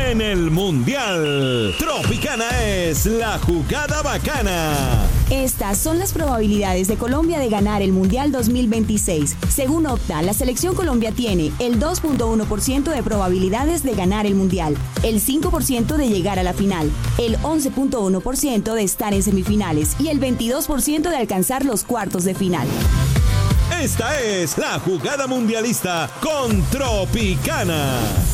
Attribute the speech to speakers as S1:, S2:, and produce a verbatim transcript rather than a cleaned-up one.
S1: en el Mundial. Tropicana es la jugada bacana.
S2: Estas son las probabilidades de Colombia de ganar el Mundial dos mil veintiséis. Según Opta, la selección Colombia tiene el dos punto uno por ciento de probabilidades de ganar el Mundial, el cinco por ciento de llegar a la final, el once punto uno por ciento de estar en semifinales y el veintidós por ciento de alcanzar los cuartos de final.
S1: Esta es la jugada mundialista con Tropicana.